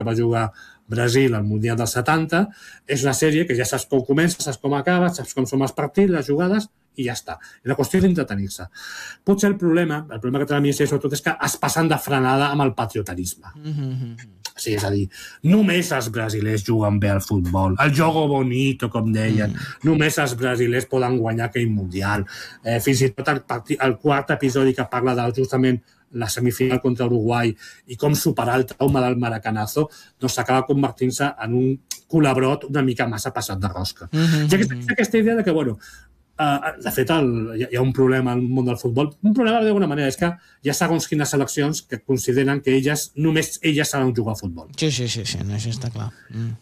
que va jugar Brasil al Mundial del 70, és una sèrie que ja saps com comença, saps com acaba, saps com són els partits, les jugades, i ja està. És una qüestió d'entretenir-se. Potser el problema que té la ministra, sobretot, és que es passen de frenada amb el patriotarisme. Sí, és a dir, només els brasilers juguen bé al futbol, el jogo bonito, com deien, només els brasilers poden guanyar aquell Mundial. Fins i tot el quart episodi que parla de justament la semifinal contra Uruguai i com superar el trauma del maracanazo, doncs s'acaba convertint-se en un colabrot una mica massa passat de rosca. Ja que aquesta idea de que, bueno, de fet, hi ha un problema al món del futbol. Un problema, d'alguna manera, és que hi ha segons quines seleccions que consideren que només elles saben jugar a futbol. Sí, això està clar.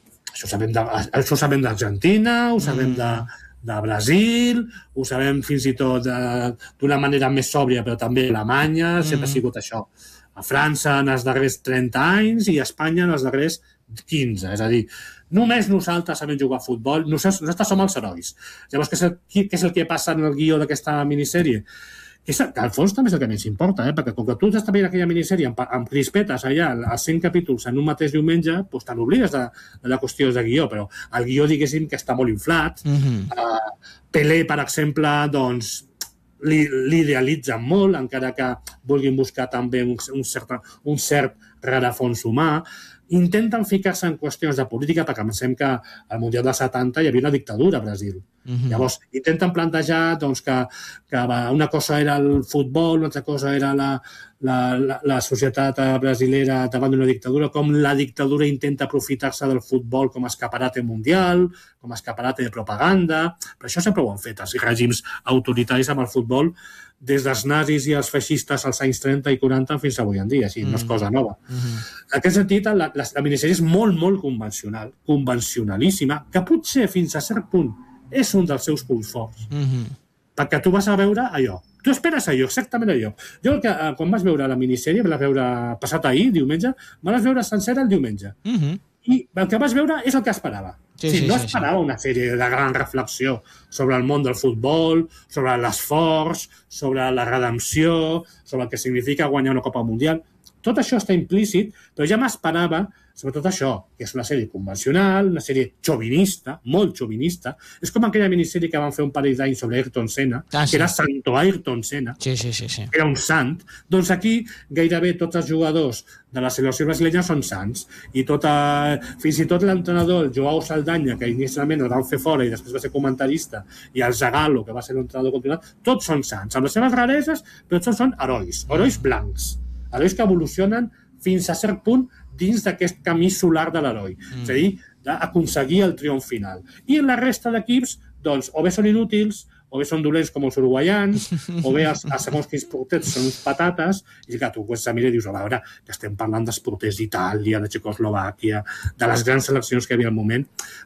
Això ho sabem d'Argentina, ho sabem de Brasil, ho sabem fins i tot d'una manera més sòbria, però també Alemanya, sempre ha sigut això. A França en els darrers 30 anys i a Espanya en els darrers 15. És a dir, només nosaltres sabem jugar a futbol, nosaltres som els herois. Llavors, què és el que passa en el guió d'aquesta minissèrie? Que al fons també és el que més importa, perquè com que tu estàs veient aquella minissèrie amb crispetes allà, els 100 capítols en un mateix diumenge, doncs te n'oblides de la qüestió de guió, però el guió, diguéssim, que està molt inflat. Pelé, per exemple, doncs, l'idealitzen molt, encara que vulguin buscar també un cert rerefons humà. Intenten ficar-se en qüestions de política perquè pensem que al Mundial del 70 hi havia una dictadura a Brasil. Llavors, intenten plantejar doncs, que una cosa era el futbol, una altra cosa era la societat brasilera davant d'una dictadura, com la dictadura intenta aprofitar-se del futbol com a escaparate mundial, com a escaparate de propaganda. Per això sempre ho han fet els règims autoritaris amb el futbol, des dels nazis i els feixistes als anys 30 i 40 fins avui en dia, així, no és cosa nova. En aquest sentit, la minissèrie és molt, molt convencional, convencionalíssima, que potser fins a cert punt és un dels seus punts forts. Perquè tu vas a veure allò. Tu esperes allò, exactament allò. Jo, quan vas veure la minissèrie, me la veure passat ahir, diumenge, me la veure sencera el diumenge. I el que vas veure és el que esperava. No esperava una sèrie de gran reflexió sobre el món del futbol, sobre l'esforç, sobre la redempció, sobre el que significa guanyar una Copa Mundial. Tot això està implícit, però ja m'esperava, sobretot això, que és una sèrie convencional, una sèrie xovinista, molt xovinista. És com aquella minissèrie que van fer un parell d'anys sobre Ayrton Senna, que era Santo Ayrton Senna, era un sant. Doncs aquí gairebé tots els jugadors de la selecció brasileña són sants. I fins i tot l'entrenador, el Joao Saldanha, que inicialment el van fer fora i després va ser comentarista, i el Zagallo, que va ser l'entrenador continuat, tots són sants, amb les seves rareses, però tots són herois blancs. Herois que evolucionen fins a cert punt dins d'aquest camí solar de l'heroi. És a dir, d'aconseguir el triomf final. I en la resta d'equips, doncs, o bé són inútils, o bé són dolents com els uruguaians, o bé els segons quins porters són uns patates, i clar, tu a mira i dius, a veure, que estem parlant dels porters d'Itàlia, de Txecoslovàquia, de les grans seleccions que hi havia al moment.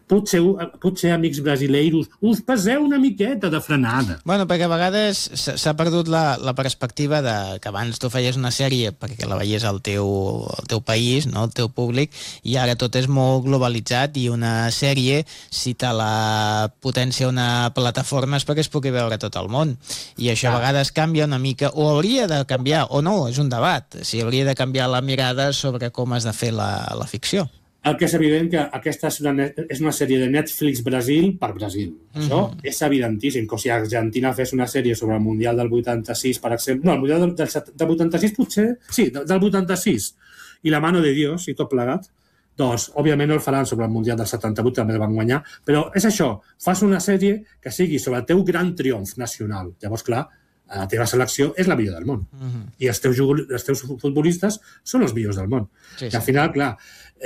Potser amics brasileiros, us passeu una miqueta de frenada. Bueno, perquè a vegades s'ha perdut la perspectiva de que abans tu feies una sèrie perquè la veies al teu país, no? El teu públic, i ara tot és molt globalitzat i una sèrie, si te la potència una plataforma és perquè es pugui veure tot el món. I això a vegades canvia una mica, o hauria de canviar, o no, és un debat, si hauria de canviar la mirada sobre com has de fer la ficció. El que és evident que aquesta és una sèrie de Netflix Brasil per Brasil. Això és evidentíssim, com si Argentina fes una sèrie sobre el Mundial del 86, per exemple. No, el Mundial del 86 potser... Sí, del 86. I la mano de Dios i tot plegat. Doncs, òbviament, no el faran sobre el Mundial del 78, també el van guanyar, però és això, fas una sèrie que sigui sobre el teu gran triomf nacional. Llavors, clar, la teva selecció és la millor del món. I els teus futbolistes són els millors del món. I al final, clar,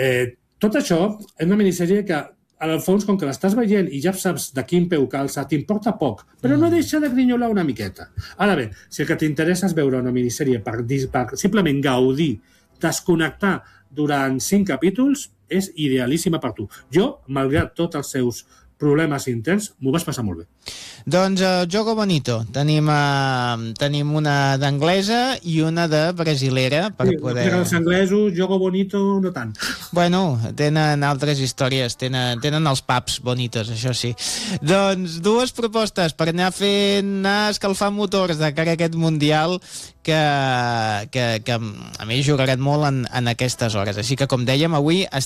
tot això és una minissèrie que, al fons, com que l'estàs veient i ja saps de quin peu calça, t'importa poc, però no deixa de grinyolar una miqueta. Ara bé, si el que t'interessa és veure una minissèrie per simplement gaudir, desconnectar durant 5 capítols, és idealíssima per tu. Jo, malgrat tots els seus problemes interns, m'ho vas passar molt bé. Doncs Jogo Bonito. Tenim una d'anglesa i una de brasilera per poder... Els anglesos, Jogo Bonito, no tant. Bueno, tenen altres històries, tenen els pubs bonitos, això sí. Doncs dues propostes per anar escalfant motors de cara a aquest Mundial que a més jugaran molt en aquestes hores. Així que, com dèiem, avui